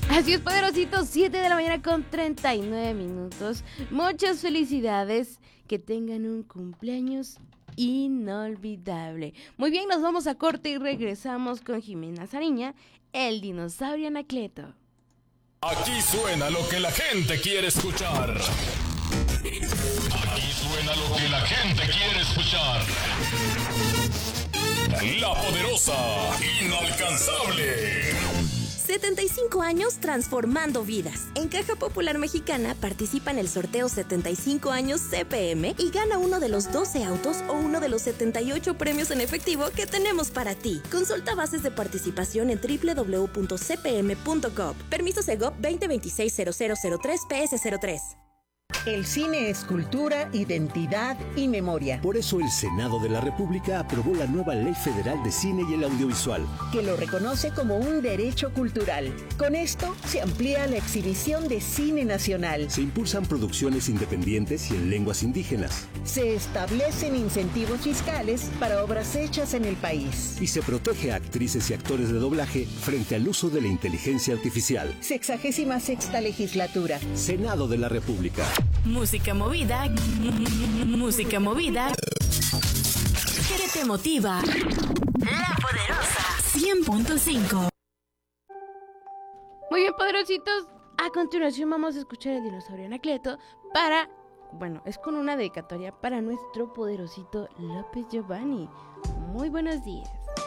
Así es, poderosito, 7 de la mañana con 39 minutos. Muchas felicidades, que tengan un cumpleaños inolvidable. Muy bien, nos vamos a corte y regresamos con Jimena Sariña, el dinosaurio Anacleto. Aquí suena lo que la gente quiere escuchar. Aquí suena lo que la gente quiere escuchar. La poderosa, inalcanzable. 75 años transformando vidas. En Caja Popular Mexicana participa en el sorteo 75 años CPM y gana uno de los 12 autos o uno de los 78 premios en efectivo que tenemos para ti. Consulta bases de participación en www.cpm.gov. Permiso Segov 2026-0003 PS03. El cine es cultura, identidad y memoria. Por eso el Senado de la República aprobó la nueva Ley Federal de Cine y el Audiovisual, que lo reconoce como un derecho cultural. Con esto se amplía la exhibición de cine nacional. se impulsan producciones independientes y en lenguas indígenas, Se establecen incentivos fiscales para obras hechas en el país. y se protege a actrices y actores de doblaje frente al uso de la inteligencia artificial. 66ª legislatura. Senado de la República. Música movida. Música movida. ¿Qué te motiva? La Poderosa 100.5. Muy bien, poderositos. A continuación vamos a escuchar el dinosaurio Anacleto es con una dedicatoria para nuestro poderosito López Giovanni. Muy buenos días.